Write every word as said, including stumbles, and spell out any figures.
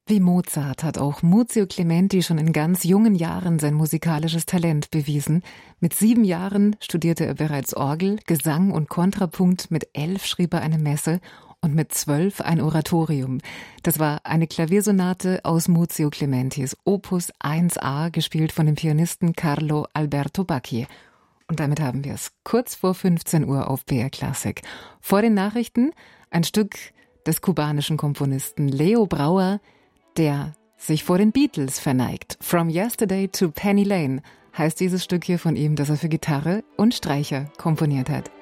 Wie Mozart hat auch Muzio Clementi schon in ganz jungen Jahren sein musikalisches Talent bewiesen. Mit sieben Jahren studierte er bereits Orgel, Gesang und Kontrapunkt, mit elf schrieb er eine Messe und mit zwölf ein Oratorium. Das war eine Klaviersonate aus Muzio Clementis Opus eins a, gespielt von dem Pianisten Carlo Alberto Bacchi. Und damit haben wir es kurz vor fünfzehn Uhr auf B R Klassik. Vor den Nachrichten ein Stück des kubanischen Komponisten Leo Brauer, der sich vor den Beatles verneigt. From Yesterday to Penny Lane heißt dieses Stück hier von ihm, das er für Gitarre und Streicher komponiert hat.